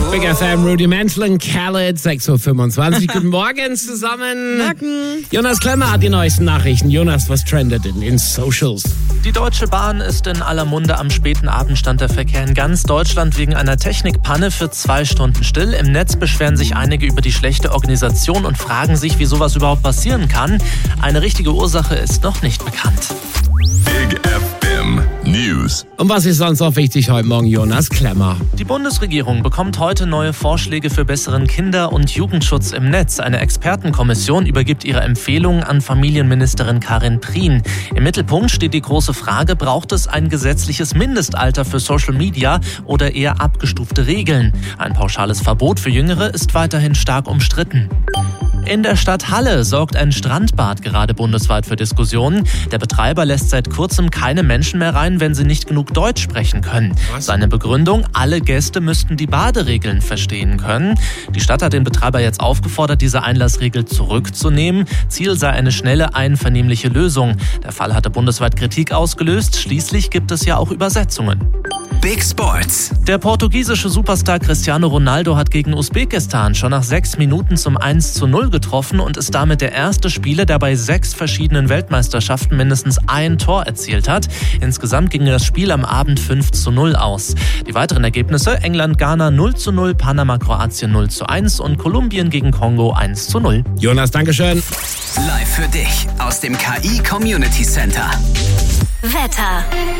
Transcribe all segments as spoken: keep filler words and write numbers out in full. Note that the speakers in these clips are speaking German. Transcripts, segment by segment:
Big F M, Rudimental und Khaled, sechs Uhr fünfundzwanzig. Guten Morgen zusammen. Morgen. Jonas Klemmer hat die neuesten Nachrichten. Jonas, was trendet in den Socials? Die Deutsche Bahn ist in aller Munde. Am späten Abend stand der Verkehr in ganz Deutschland wegen einer Technikpanne für zwei Stunden still. Im Netz beschweren sich einige über die schlechte Organisation und fragen sich, wie sowas überhaupt passieren kann. Eine richtige Ursache ist noch nicht bekannt. Big F M News. Und was ist sonst noch wichtig heute Morgen, Jonas Klemmer? Die Bundesregierung bekommt heute neue Vorschläge für besseren Kinder- und Jugendschutz im Netz. Eine Expertenkommission übergibt ihre Empfehlungen an Familienministerin Karin Prien. Im Mittelpunkt steht die große Frage, braucht es ein gesetzliches Mindestalter für Social Media oder eher abgestufte Regeln? Ein pauschales Verbot für Jüngere ist weiterhin stark umstritten. In der Stadt Halle sorgt ein Strandbad gerade bundesweit für Diskussionen. Der Betreiber lässt seit kurzem keine Menschen mehr rein, wenn sie nicht genug Deutsch sprechen können. Was? Seine Begründung, alle Gäste müssten die Baderegeln verstehen können. Die Stadt hat den Betreiber jetzt aufgefordert, diese Einlassregel zurückzunehmen. Ziel sei eine schnelle, einvernehmliche Lösung. Der Fall hatte bundesweit Kritik ausgelöst. Schließlich gibt es ja auch Übersetzungen. Big Sports. Der portugiesische Superstar Cristiano Ronaldo hat gegen Usbekistan schon nach sechs Minuten zum eins zu null getroffen und ist damit der erste Spieler, der bei sechs verschiedenen Weltmeisterschaften mindestens ein Tor erzielt hat. Insgesamt ging das Spiel am Abend fünf zu null aus. Die weiteren Ergebnisse: England-Ghana null zu null, Panama-Kroatien null zu eins und Kolumbien gegen Kongo eins zu null. Jonas, Dankeschön. Live für dich aus dem K I Community Center. Wetter.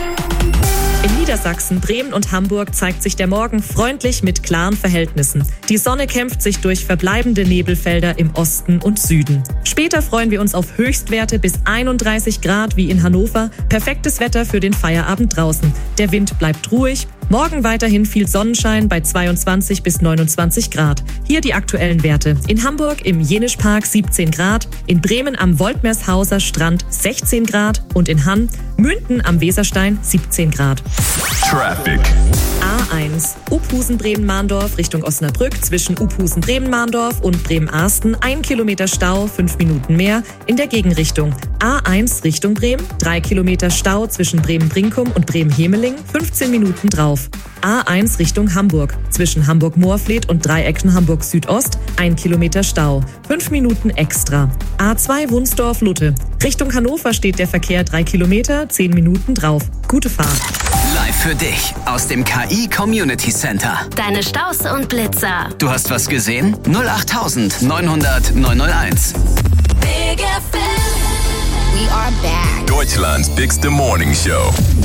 In Niedersachsen, Bremen und Hamburg zeigt sich der Morgen freundlich mit klaren Verhältnissen. Die Sonne kämpft sich durch verbleibende Nebelfelder im Osten und Süden. Später freuen wir uns auf Höchstwerte bis einunddreißig Grad wie in Hannover. Perfektes Wetter für den Feierabend draußen. Der Wind bleibt ruhig. Morgen weiterhin viel Sonnenschein bei zweiundzwanzig bis neunundzwanzig Grad. Hier die aktuellen Werte. In Hamburg im Jenischpark siebzehn Grad, in Bremen am Woltmershauser Strand sechzehn Grad und in Hann, Münden am Weserstein siebzehn Grad. Traffic. A eins. Uphusen-Bremen-Mahndorf Richtung Osnabrück zwischen Uphusen-Bremen-Mahndorf und Bremen-Arsten. Ein Kilometer Stau, fünf Minuten mehr in der Gegenrichtung. A eins Richtung Bremen. Drei Kilometer Stau zwischen Bremen-Brinkum und Bremen-Hemeling. fünfzehn Minuten drauf. A eins Richtung Hamburg. Zwischen Hamburg-Moorfleet und Dreiecken Hamburg-Südost. Ein Kilometer Stau. Fünf Minuten extra. A zwei Wunsdorf-Lutte. Richtung Hannover steht der Verkehr drei Kilometer, zehn Minuten drauf. Gute Fahrt. Live für dich aus dem K I Community Center. Deine Staus und Blitzer. Du hast was gesehen? null acht neunhundert neunhunderteins. Big F M. We are back. Deutschland's bigste Morning Show.